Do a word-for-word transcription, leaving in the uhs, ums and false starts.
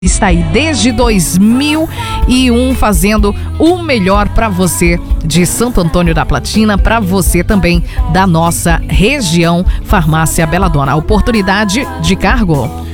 Está aí desde dois mil e um fazendo o melhor para você de Santo Antônio da Platina, para você também da nossa região. Farmácia Bela Dona. Oportunidade de cargo.